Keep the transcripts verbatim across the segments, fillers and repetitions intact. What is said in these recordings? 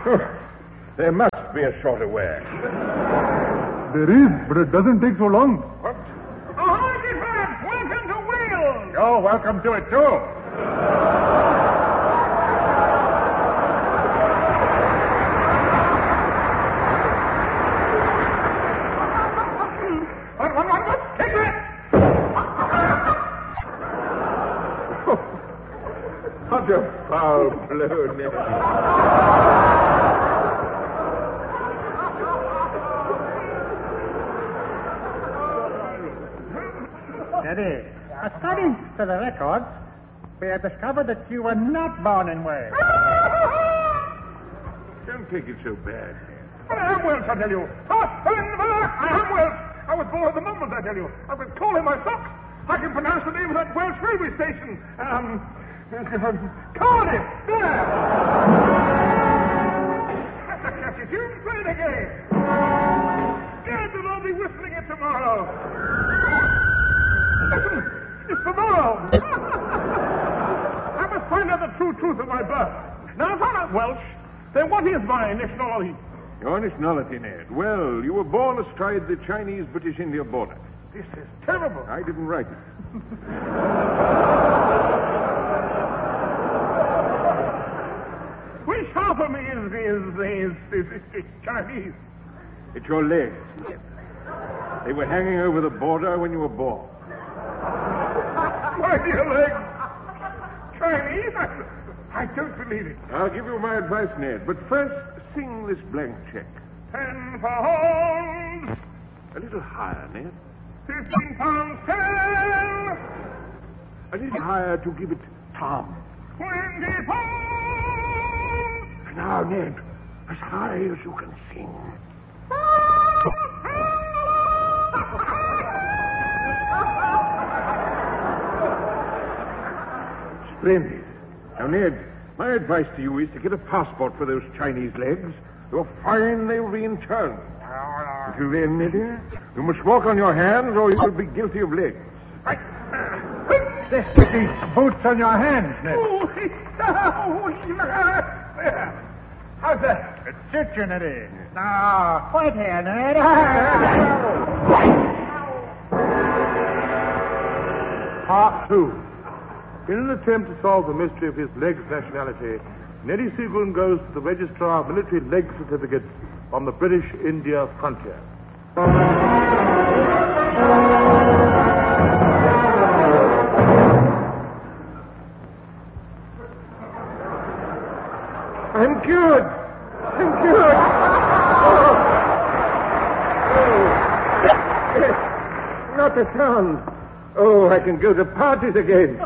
There must be a shorter way. There is, but it doesn't take so long. What? Oh, hi, Fred. Welcome to Wales. You're welcome to it, too. What, what, what, what? Take that. What a foul blow, Ned. Eddie, according to the records, we have discovered that you were not born in Wales. Don't take it so bad. But I am Welsh, I tell you. Oh, I am Welsh. I was born at the moment, I tell you. I've been calling my socks. I can pronounce the name of that Welsh railway station. Um, Cardiff. There. That's a catchy tune. Play it again. Yes, and I'll be whistling it tomorrow. Listen, it's tomorrow. I must find out the true truth of my birth. Now, if I'm not Welsh, then what is my nationality? Your nationality, Ned. Well, you were born astride the Chinese-British India border. This is terrible. I didn't write it. Which half of me is, is, is, is, is, is Chinese? It's your legs, Ned. They were hanging over the border when you were born. My dear legs. Chinese? I, I don't believe it. I'll give you my advice, Ned. But first, sing this blank check. Ten pounds. A little higher, Ned. Fifteen pounds ten. A little higher to give it Tom. Twenty pounds. Now, Ned, as high as you can sing. Splendid. Now, Ned, my advice to you is to get a passport for those Chinese legs. You're fine, they'll be interned. Until then, Neddy, you must walk on your hands or you will be guilty of legs. This these boots on your hands, Ned. How's that? It suits you, Neddy. Now, quit here, Ned. Part two. In an attempt to solve the mystery of his legs nationality, Neddy Seagoon goes to the Registrar of Military Leg Certificates on the British India frontier. I'm cured. I'm cured. Oh. Oh. Not a sound. Oh, I can go to parties again.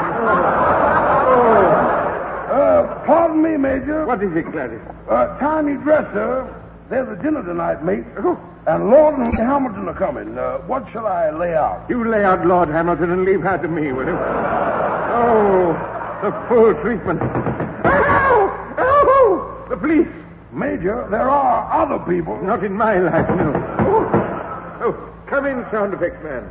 Oh. Uh, pardon me, Major. What is it, Gladys? Uh, Tiny Dresser. There's a dinner tonight, mate. Oh. And Lord and Hamilton are coming. Uh, what shall I lay out? You lay out Lord Hamilton and leave her to me, will you? Oh, the full treatment. Ow! Ow! The police. Major, there are other people. Not in my life, no. Oh, oh come in, sound effects man.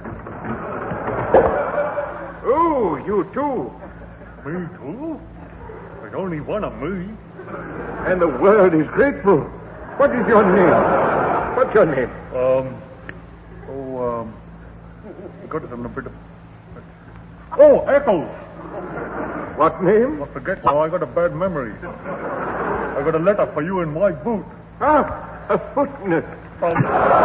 Oh, you too. Me too? There's only one of me. And the world is grateful. What is your name? What's your name? Um, oh, um, got it in a bit of... Oh, Eccles. What name? I forget now, I got a bad memory. I got a letter for you in my boot. Ah, a footnote. From...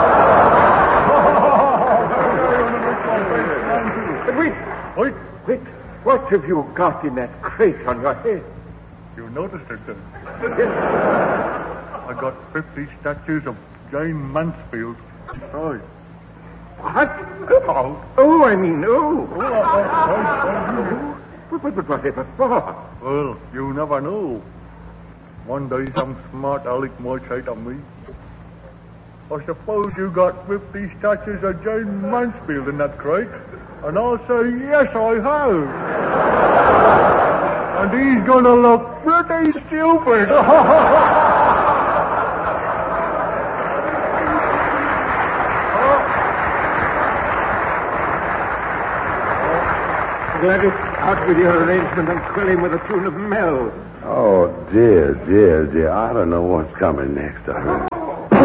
But wait. Wait. Wait. What have you got in that crate on your head? You noticed it then? Yes. I got fifty statues of Jane Mansfield. Oh. What? Oh. Oh, I mean, oh. Oh, I, I, But, but, but whatever for? Well, you never know. One day some smart aleck might say to me, I suppose you got fifty statues of Jane Mansfield in that crate? And I'll say, yes, I have. And he's gonna look pretty stupid. Gladys, out with your arrangement and quill him with a tune of Mel. Oh, dear, dear, dear. I don't know what's coming next. I really...